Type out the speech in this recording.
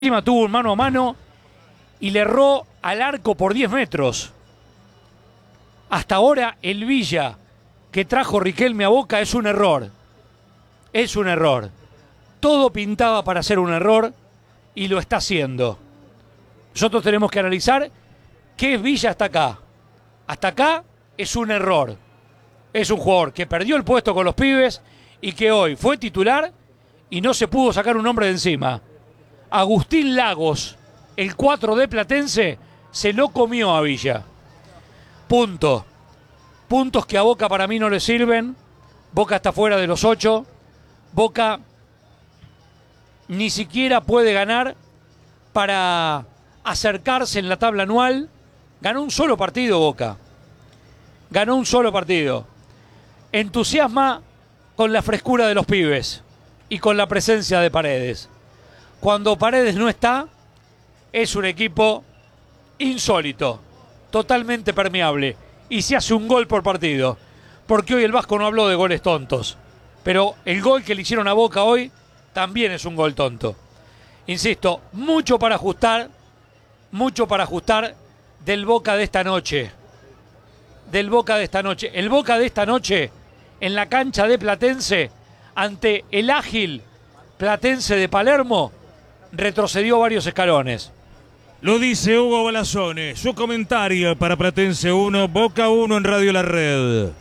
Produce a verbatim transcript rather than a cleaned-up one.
Encima tuvo un mano a mano y le erró al arco por diez metros. Hasta ahora el Villa que trajo Riquelme a Boca es un error. Es un error. Todo pintaba para ser un error y lo está haciendo. Nosotros tenemos que analizar qué es Villa hasta acá. Hasta acá es un error. Es un jugador que perdió el puesto con los pibes y que hoy fue titular y no se pudo sacar un hombre de encima. Agustín Lagos, el cuatro de Platense, se lo comió a Villa. Punto. Puntos que a Boca para mí no le sirven. Boca está fuera de los ocho. Boca ni siquiera puede ganar para acercarse en la tabla anual. Ganó un solo partido Boca. Ganó un solo partido. Entusiasma con la frescura de los pibes y con la presencia de Paredes. Cuando Paredes no está, es un equipo insólito, totalmente permeable, y se hace un gol por partido. Porque hoy el Vasco no habló de goles tontos, pero el gol que le hicieron a Boca hoy también es un gol tonto. Insisto, mucho para ajustar, mucho para ajustar del Boca de esta noche. Del Boca de esta noche. El Boca de esta noche, en la cancha de Platense, ante el ágil Platense de Palermo, retrocedió varios escalones. Lo dice Hugo Balazzone, su comentario para Platense uno, Boca uno en Radio La Red.